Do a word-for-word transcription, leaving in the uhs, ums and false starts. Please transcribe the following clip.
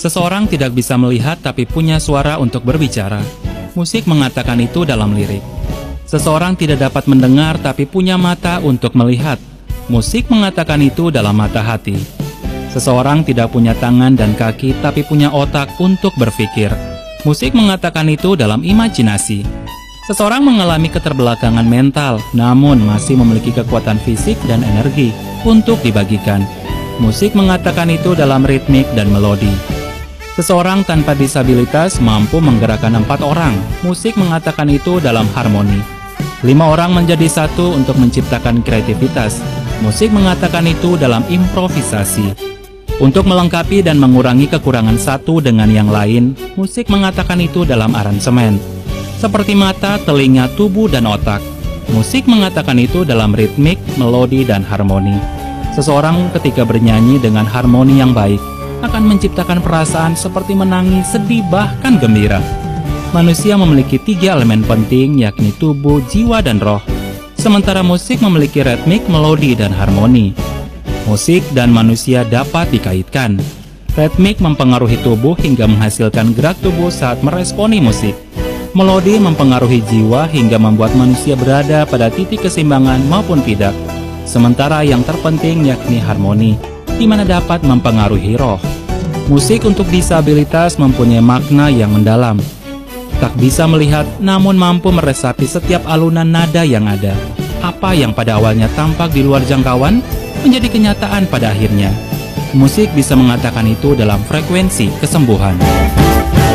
Seseorang tidak bisa melihat tapi punya suara untuk berbicara. Musik mengatakan itu dalam lirik. Seseorang tidak dapat mendengar tapi punya mata untuk melihat. Musik mengatakan itu dalam mata hati. Seseorang tidak punya tangan dan kaki tapi punya otak untuk berpikir. Musik mengatakan itu dalam imajinasi. Seseorang mengalami keterbelakangan mental, namun masih memiliki kekuatan fisik dan energi untuk dibagikan. Musik mengatakan itu dalam ritmik dan melodi. Seseorang tanpa disabilitas mampu menggerakkan empat orang. Musik mengatakan itu dalam harmoni. Lima orang menjadi satu untuk menciptakan kreativitas. Musik mengatakan itu dalam improvisasi. Untuk melengkapi dan mengurangi kekurangan satu dengan yang lain, musik mengatakan itu dalam aransemen. Seperti mata, telinga, tubuh, dan otak. Musik mengatakan itu dalam ritmik, melodi, dan harmoni. Seseorang ketika bernyanyi dengan harmoni yang baik akan menciptakan perasaan seperti menangis, sedih, bahkan gembira. Manusia memiliki tiga elemen penting, yakni tubuh, jiwa, dan roh. Sementara musik memiliki ritmik, melodi, dan harmoni. Musik dan manusia dapat dikaitkan. Ritmik mempengaruhi tubuh hingga menghasilkan gerak tubuh saat meresponi musik. Melodi mempengaruhi jiwa hingga membuat manusia berada pada titik keseimbangan maupun tidak. Sementara yang terpenting yakni harmoni, di mana dapat mempengaruhi roh. Musik untuk disabilitas mempunyai makna yang mendalam. Tak bisa melihat, namun mampu meresapi setiap alunan nada yang ada. Apa yang pada awalnya tampak di luar jangkauan, menjadi kenyataan pada akhirnya. Musik bisa mengatakan itu dalam frekuensi kesembuhan.